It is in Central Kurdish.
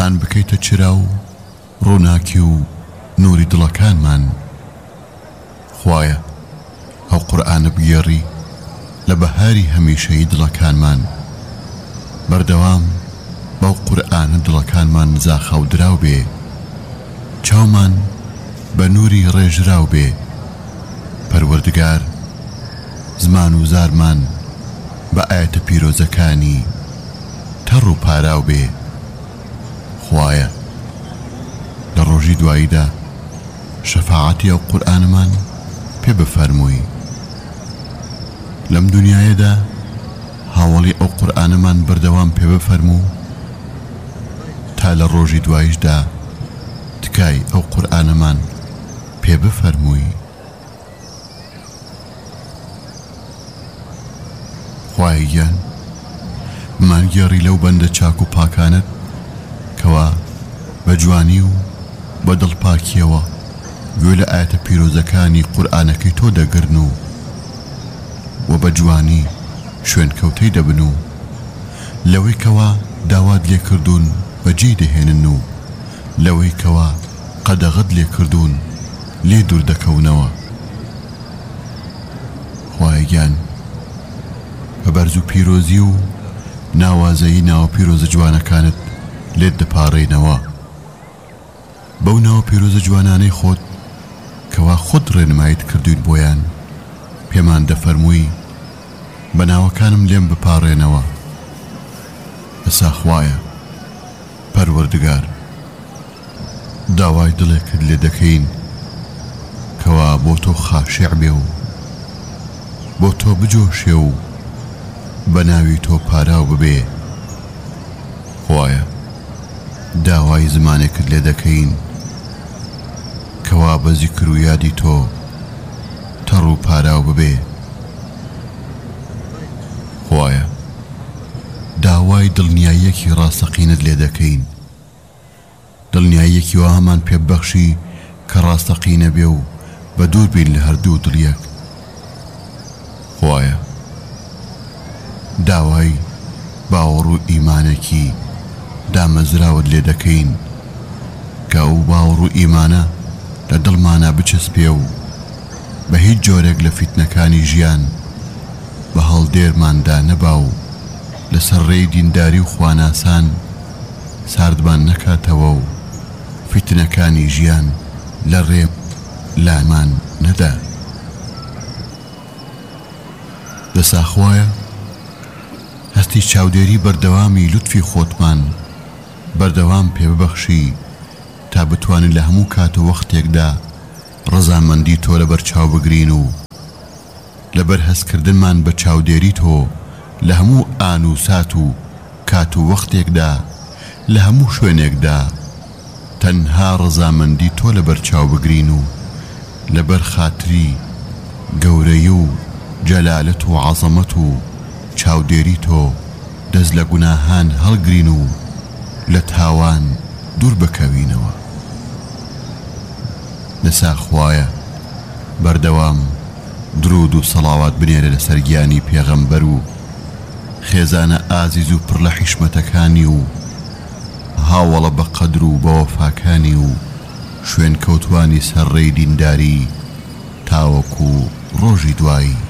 قورئان بکەیتە چرا و ڕووناکی و نوری دڵەکانمان. خوایە ئەو قورئانە بگێڕی لە بەهاری هەمیشەیی دڵەکانمان. بەردەوام بەو قورئانە دڵەکانمان زاخەو دراو بێ، چاومان بە نوری ڕێژراو بێ. پەروەردگار زمان و زارمان بە ئاەتە پیرۆزەکانی تەڕ و پاراو بێ. خوایە لە ڕۆژی دواییدا شەفاعەتی ئەو قورئانمان پێ بفەرمووی. لەم دنیایەدا هاوڵی ئەو قورئانمان بەردەوام پێ بفەرموو تا لە ڕۆژی دواییشدا تکای ئەو قورئانمان پێ بفەرمووی. خوای گیان مانگێڕی لەو بەندە چاک و پاکانت کەوا بە جوانی و بە دڵپاکیەوە گوێ لە ئاەتە پیرۆزەکانی قورئانەکەی تۆ دەگرن و بە جوانی شوێن کەوتەی دەبن و لەوەی کەوا داوات لێ کردوون بەجێ دەهێنن و لەوەی کەوا قەدەغەت لێ کردوون لێ دوور دەکەونەوە. خوای گیان بە بەرز و پیرۆزی و ناوازەیی ناوە پیرۆزە جوانەکانت لێت دەپاڕێنەوە. بەو ناوە پیرۆزە جوانانەی خۆت کەوا خۆت ڕێنمایت کردوین بۆیان پێمان دەفەرمووی بە ناوەکانم لێم بپاڕێنەوە. ئەسا خوایە پەروەردگار داوای دڵێکت لێ دەکەین کەوا بۆ تۆ خاشع بێ و بۆ تۆ بجۆشێ و بە ناوی تۆ پاراو ببێ. خوایە داوای زمانێکت لێ دەکەین کەوا بە زیکر و یادی تۆ تەڕ و پاراو ببێ. خوایە داوای دڵنیاییەکی ڕاستەقینت لێ دەکەین، دڵنیاییەکی وا هەمان پێبەخشی کە ڕاستەقینە بێ و بە دوور بین لە هەردوو دڵیەک. خوایە داوای باوەڕ و ئیمانێکی دامەزراوت لێ دەکەین کە ئەو باوەڕ و ئیمانە لە دڵمانە بچەسپێ و بە هیچ جۆرێک لە فیتنەکانی ژیان بە هەڵدێرماندا نەبا و لەسەر ڕێی دینداری و خواناسان ساردمان نەکاتەوە و فیتنەکانی ژیان لە ڕێ لامان نەدا. دەسا خوایە هەستی چاودێری بەردەوامی لوتفی خۆتمان بەردەوام پێ ببەخشی تا بتوانین لە هەموو کات و وەختێکدا ڕەزامەندی تۆ لەبەر چاو بگرین و لەبەر هەستکردنمان بە چاودێری تۆ لە هەموو ئان و سات و کات و وەختێکدا لە هەموو شوێنێکدا تەنها ڕەزامەندی تۆ لەبەر چاو بگرین و لەبەر خاتری گەورەی و جەلالەت و عەزەمەت و چاودێری تۆ دەست لە گوناهان هەڵگرین و لە تاوان دوور بکەوینەوە. دەسا خوایە بەردەوام درود و سەڵاوات بنێرە لەسەر گیانی پێغەمبەر و خێزانە ئازیز و پڕ لە حیشمەتەکانی و هاوڵە بە قەدر و بە وەفاکانی و شوێن کەوتوانی سەرڕێی دینداری تاوەکو ڕۆژی دوایی.